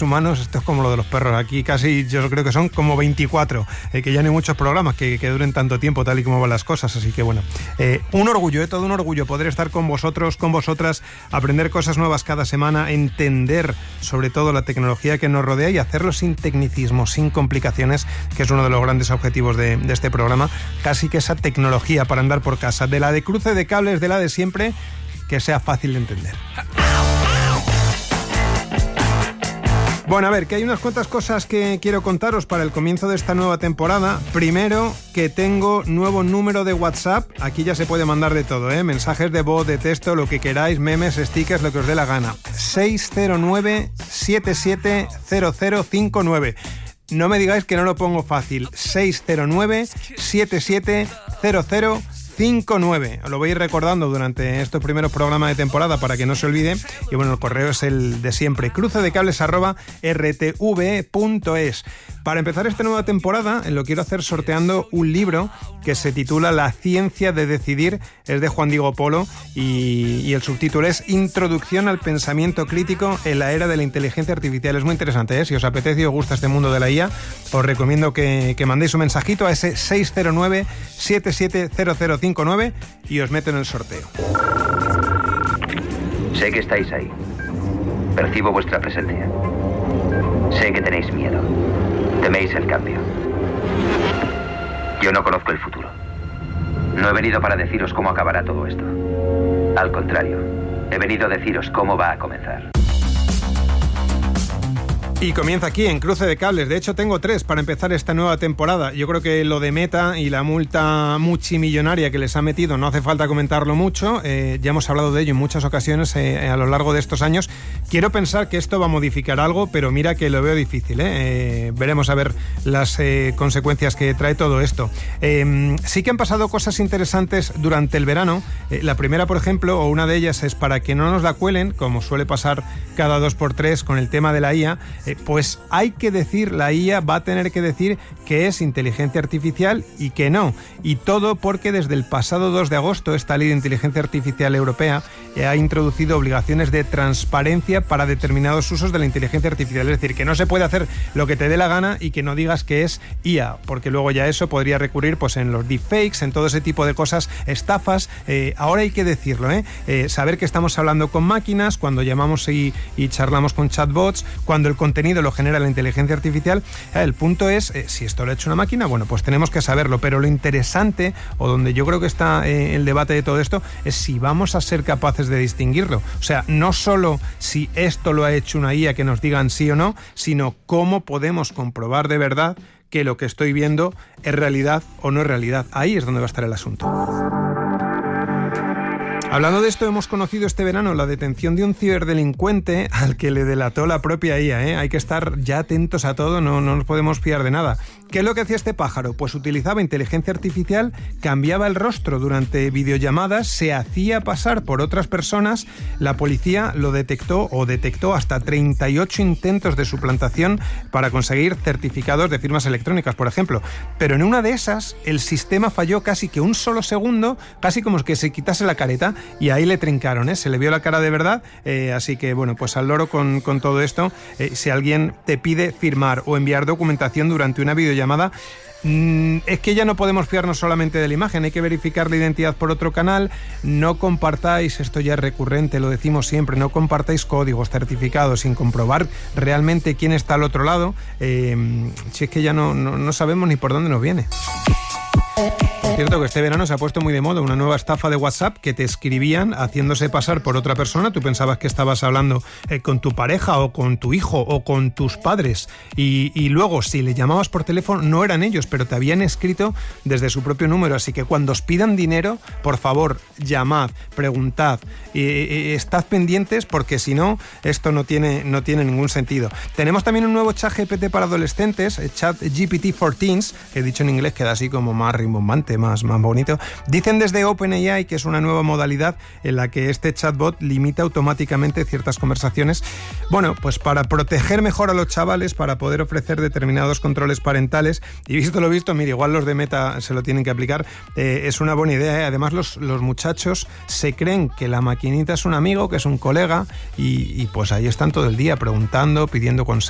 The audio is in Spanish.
seres humanos, esto es como lo de los perros. Aquí casi yo creo que son como 24, que ya no hay muchos programas que duren tanto tiempo, tal y como van las cosas. Así que bueno, un orgullo, todo un orgullo poder estar con vosotros, con vosotras, aprender cosas nuevas cada semana, entender sobre todo la tecnología que nos rodea y hacerlo sin tecnicismo, sin complicaciones, que es uno de los grandes objetivos de este programa. Casi que esa tecnología para andar por casa, de la de cruce de cables, de la de siempre, que sea fácil de entender. Bueno, a ver, que hay unas cuantas cosas que quiero contaros para el comienzo de esta nueva temporada. Primero, que tengo nuevo número de WhatsApp. Aquí ya se puede mandar de todo, mensajes de voz, de texto, lo que queráis, memes, stickers, lo que os dé la gana. 609-770059. No me digáis que no lo pongo fácil. 609-770059. Os lo voy a ir recordando durante estos primeros programas de temporada para que no se olvide. Y bueno, el correo es el de siempre, crucedecables@rtv.es. Para empezar esta nueva temporada, lo quiero hacer sorteando un libro que se titula La ciencia de decidir, es de Juan Diego Polo y el subtítulo es Introducción al pensamiento crítico en la era de la inteligencia artificial. Es muy interesante, Si os apetece y os gusta este mundo de la IA, os recomiendo que mandéis un mensajito a ese 609-770059 y os meto en el sorteo. Sé que estáis ahí. Percibo vuestra presencia. Sé que tenéis miedo. Teméis el cambio. Yo no conozco el futuro. No he venido para deciros cómo acabará todo esto. Al contrario, he venido a deciros cómo va a comenzar. Y comienza aquí en Cruce de Cables. De hecho, tengo 3 para empezar esta nueva temporada. Yo creo que lo de Meta y la multa multimillonaria que les ha metido no hace falta comentarlo mucho. Ya hemos hablado de ello en muchas ocasiones a lo largo de estos años. Quiero pensar que esto va a modificar algo, pero mira que lo veo difícil. Veremos a ver las consecuencias que trae todo esto. Sí que han pasado cosas interesantes durante el verano. La primera, por ejemplo, o una de ellas es para que no nos la cuelen, como suele pasar cada 2x3 con el tema de la IA, pues hay que decir, la IA va a tener que decir que es inteligencia artificial y que no. Y todo porque desde el pasado 2 de agosto esta ley de inteligencia artificial europea ha introducido obligaciones de transparencia para determinados usos de la inteligencia artificial. Es decir, que no se puede hacer lo que te dé la gana y que no digas que es IA, porque luego ya eso podría recurrir pues en los deepfakes, en todo ese tipo de cosas, estafas. Ahora hay que decirlo, saber que estamos hablando con máquinas, cuando llamamos y charlamos con chatbots, cuando el contenido lo genera la inteligencia artificial. El punto es, si esto lo ha hecho una máquina, bueno, pues tenemos que saberlo, pero lo interesante, o donde yo creo que está el debate de todo esto, es si vamos a ser capaces de distinguirlo. O sea, no solo si esto lo ha hecho una IA que nos digan sí o no, sino cómo podemos comprobar de verdad que lo que estoy viendo es realidad o no es realidad. Ahí es donde va a estar el asunto. Hablando de esto, hemos conocido este verano la detención de un ciberdelincuente al que le delató la propia IA. Hay que estar ya atentos a todo, no nos podemos fiar de nada. ¿Qué es lo que hacía este pájaro? Pues utilizaba inteligencia artificial, cambiaba el rostro durante videollamadas, se hacía pasar por otras personas. La policía lo detectó hasta 38 intentos de suplantación para conseguir certificados de firmas electrónicas, por ejemplo. Pero en una de esas, el sistema falló casi que un solo segundo, casi como que se quitase la careta, y ahí le trincaron, se le vio la cara de verdad. Así que, bueno, pues al loro con todo esto. Si alguien te pide firmar o enviar documentación durante una videollamada, es que ya no podemos fiarnos solamente de la imagen, hay que verificar la identidad por otro canal. No compartáis, esto ya es recurrente, lo decimos siempre, no compartáis códigos, certificados sin comprobar realmente quién está al otro lado. Si es que ya no sabemos ni por dónde nos viene. Es cierto que este verano se ha puesto muy de moda una nueva estafa de WhatsApp que te escribían haciéndose pasar por otra persona. Tú pensabas que estabas hablando con tu pareja o con tu hijo o con tus padres y luego si le llamabas por teléfono no eran ellos, pero te habían escrito desde su propio número. Así que cuando os pidan dinero, por favor, llamad, preguntad, estad pendientes, porque si no, esto no tiene ningún sentido. Tenemos también un nuevo chat GPT para adolescentes, chat GPT for Teens, que he dicho en inglés, queda así como más rimbombante, más bonito. Dicen desde OpenAI que es una nueva modalidad en la que este chatbot limita automáticamente ciertas conversaciones. Bueno, pues para proteger mejor a los chavales, para poder ofrecer determinados controles parentales, y visto lo visto, mire, igual los de Meta se lo tienen que aplicar, es una buena idea. Además, los muchachos se creen que la maquinita es un amigo, que es un colega, y pues ahí están todo el día preguntando, pidiendo consejos.